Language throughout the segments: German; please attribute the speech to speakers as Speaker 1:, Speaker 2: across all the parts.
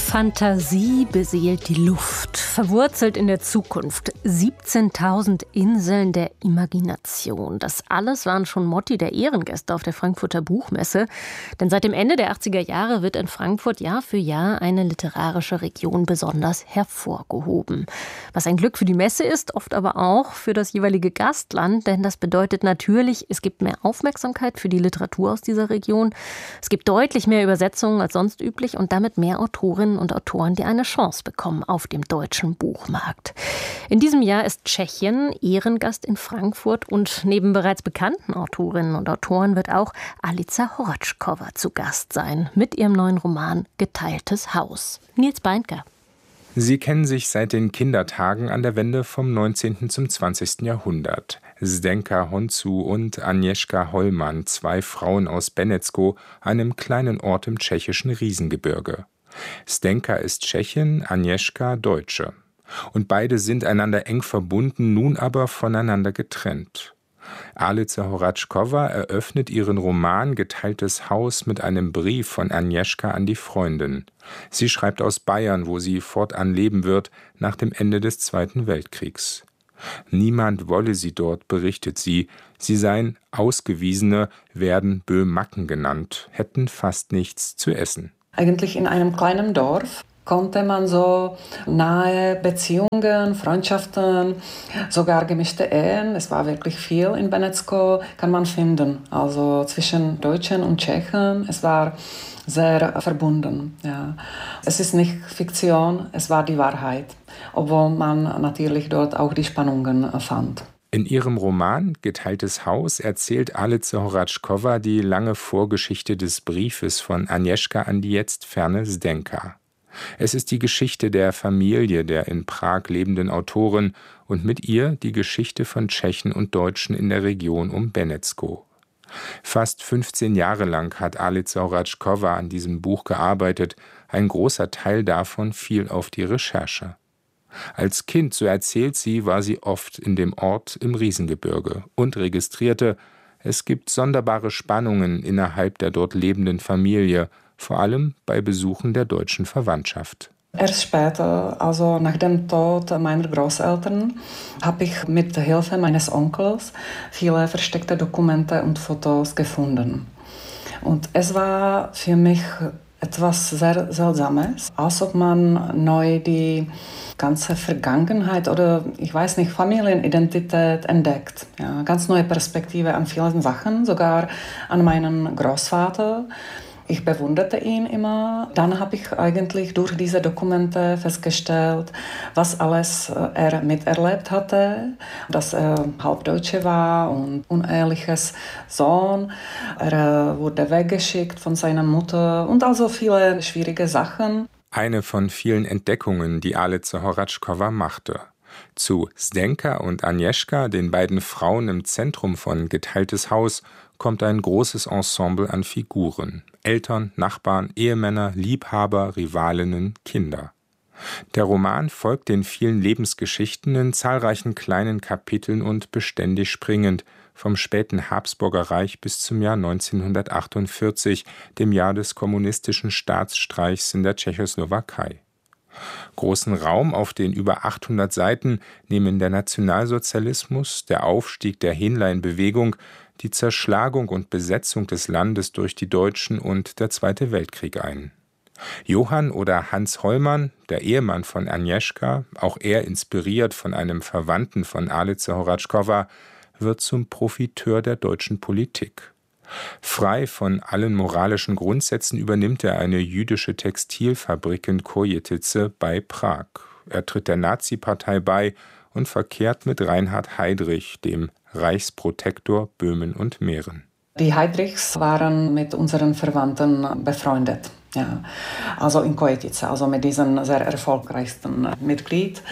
Speaker 1: Fantasie beseelt die Luft, verwurzelt in der Zukunft. 17.000 Inseln der Imagination. Das alles waren schon Motti der Ehrengäste auf der Frankfurter Buchmesse. Denn seit dem Ende der 80er Jahre wird in Frankfurt Jahr für Jahr eine literarische Region besonders hervorgehoben. Was ein Glück für die Messe ist, oft aber auch für das jeweilige Gastland. Denn das bedeutet natürlich, es gibt mehr Aufmerksamkeit für die Literatur aus dieser Region. Es gibt deutlich mehr Übersetzungen als sonst üblich und damit mehr Autorinnen und Autoren, die eine Chance bekommen auf dem deutschen Buchmarkt. In diesem Jahr ist Tschechien Ehrengast in Frankfurt und neben bereits bekannten Autorinnen und Autoren wird auch Alica Horačková zu Gast sein mit ihrem neuen Roman Geteiltes Haus. Nils Beindker.
Speaker 2: Sie kennen sich seit den Kindertagen an der Wende vom 19. zum 20. Jahrhundert. Zdenka Honzu und Agnieszka Hollmann, zwei Frauen aus Benecko, einem kleinen Ort im tschechischen Riesengebirge. Zdenka ist Tschechin, Agnieszka Deutsche. Und beide sind einander eng verbunden, nun aber voneinander getrennt. Alica Horačková eröffnet ihren Roman Geteiltes Haus mit einem Brief von Agnieszka an die Freundin. Sie schreibt aus Bayern, wo sie fortan leben wird, nach dem Ende des Zweiten Weltkriegs. Niemand wolle sie dort, berichtet sie. Sie seien Ausgewiesene, werden Böhmacken genannt, hätten fast nichts zu essen.
Speaker 3: Eigentlich in einem kleinen Dorf konnte man so nahe Beziehungen, Freundschaften, sogar gemischte Ehen, es war wirklich viel in Benecko, kann man finden. Also zwischen Deutschen und Tschechen, es war sehr verbunden. Ja. Es ist nicht Fiktion, es war die Wahrheit, obwohl man natürlich dort auch die Spannungen fand.
Speaker 2: In ihrem Roman Geteiltes Haus erzählt Alica Horačková die lange Vorgeschichte des Briefes von Agnieszka an die jetzt ferne Zdenka. Es ist die Geschichte der Familie der in Prag lebenden Autorin und mit ihr die Geschichte von Tschechen und Deutschen in der Region um Benecko. Fast 15 Jahre lang hat Alica Horačková an diesem Buch gearbeitet, ein großer Teil davon fiel auf die Recherche. Als Kind, so erzählt sie, war sie oft in dem Ort im Riesengebirge und registrierte, es gibt sonderbare Spannungen innerhalb der dort lebenden Familie, vor allem bei Besuchen der deutschen Verwandtschaft.
Speaker 3: Erst später, also nach dem Tod meiner Großeltern, habe ich mit Hilfe meines Onkels viele versteckte Dokumente und Fotos gefunden. Und es war für mich etwas sehr Seltsames, als ob man neu die ganze Vergangenheit oder, ich weiß nicht, Familienidentität entdeckt. Ja, ganz neue Perspektive an vielen Sachen, sogar an meinen Großvater. Ich bewunderte ihn immer. Dann habe ich eigentlich durch diese Dokumente festgestellt, was alles er miterlebt hatte, dass er Halbdeutsche war und unehrliches Sohn. Er wurde weggeschickt von seiner Mutter und also viele schwierige Sachen.
Speaker 2: Eine von vielen Entdeckungen, die Alica Horačková machte. Zu Zdenka und Agnieszka, den beiden Frauen im Zentrum von Geteiltes Haus, kommt ein großes Ensemble an Figuren. Eltern, Nachbarn, Ehemänner, Liebhaber, Rivalinnen, Kinder. Der Roman folgt den vielen Lebensgeschichten in zahlreichen kleinen Kapiteln und beständig springend, vom späten Habsburger Reich bis zum Jahr 1948, dem Jahr des kommunistischen Staatsstreichs in der Tschechoslowakei. Großen Raum auf den über 800 Seiten nehmen der Nationalsozialismus, der Aufstieg der Hinlein-Bewegung, die Zerschlagung und Besetzung des Landes durch die Deutschen und der Zweite Weltkrieg ein. Johann oder Hans Hollmann, der Ehemann von Agnieszka, auch er inspiriert von einem Verwandten von Alica Horačková, wird zum Profiteur der deutschen Politik. Frei von allen moralischen Grundsätzen übernimmt er eine jüdische Textilfabrik in Kojetice bei Prag. Er tritt der Nazi-Partei bei und verkehrt mit Reinhard Heydrich, dem Reichsprotektor Böhmen und Mähren.
Speaker 3: Die Heydrichs waren mit unseren Verwandten befreundet. Ja, also in Kojetice, also mit diesem sehr erfolgreichsten Mitglied.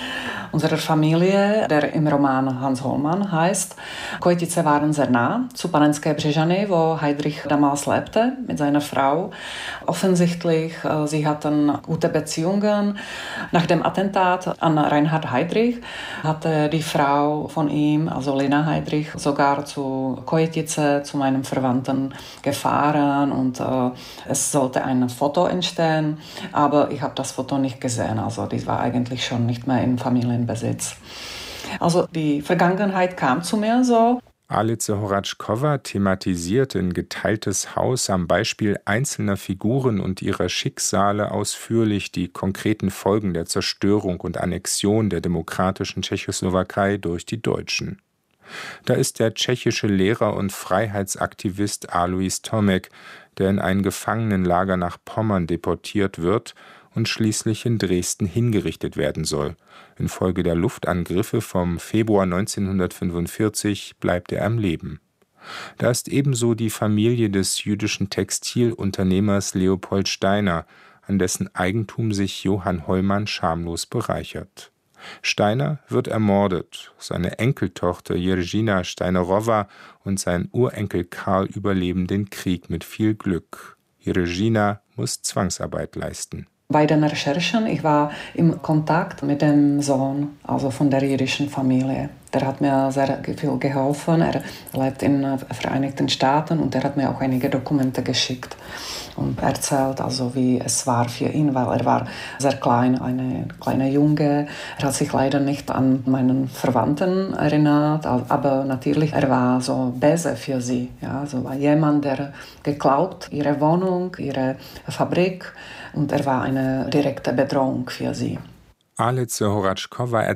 Speaker 3: unserer Familie, der im Roman Hans Hollmann heißt. Kojtice waren sehr nah zu Panenské Břežany, wo Heydrich damals lebte mit seiner Frau. Offensichtlich, sie hatten gute Beziehungen. Nach dem Attentat an Reinhard Heydrich hatte die Frau von ihm, also Lena Heydrich, sogar zu Kojtice, zu meinem Verwandten, gefahren und es sollte ein Foto entstehen, aber ich habe das Foto nicht gesehen, also die war eigentlich schon nicht mehr in Familienbesitz. Also die Vergangenheit kam zu mir so.
Speaker 2: Alice Horatschkova thematisiert in Geteiltes Haus am Beispiel einzelner Figuren und ihrer Schicksale ausführlich die konkreten Folgen der Zerstörung und Annexion der demokratischen Tschechoslowakei durch die Deutschen. Da ist der tschechische Lehrer und Freiheitsaktivist Alois Tomek, der in ein Gefangenenlager nach Pommern deportiert wird und schließlich in Dresden hingerichtet werden soll. Infolge der Luftangriffe vom Februar 1945 bleibt er am Leben. Da ist ebenso die Familie des jüdischen Textilunternehmers Leopold Steiner, an dessen Eigentum sich Johann Hollmann schamlos bereichert. Steiner wird ermordet, seine Enkeltochter Jiřina Steinerowa und sein Urenkel Karl überleben den Krieg mit viel Glück. Jiřina muss Zwangsarbeit leisten.
Speaker 3: Bei den Recherchen, ich war im Kontakt mit dem Sohn, also von der jüdischen Familie. Der hat mir sehr viel geholfen. Er lebt in den Vereinigten Staaten und er hat mir auch einige Dokumente geschickt und erzählt, also wie es war für ihn, weil er war sehr klein, ein kleiner Junge. Er hat sich leider nicht an meinen Verwandten erinnert, aber natürlich, er war so böse für sie. Ja, so war jemand, der geklaut, ihre Wohnung, ihre Fabrik, und er war eine direkte Bedrohung für sie.
Speaker 2: Alice Horatschkova